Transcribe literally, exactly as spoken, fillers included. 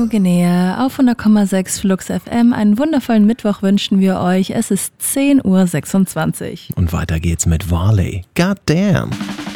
Radio Guinea auf hundert Komma sechs Flux F M. Einen wundervollen Mittwoch wünschen wir euch. Es ist zehn Uhr sechsundzwanzig. Und weiter geht's mit Varley. God damn.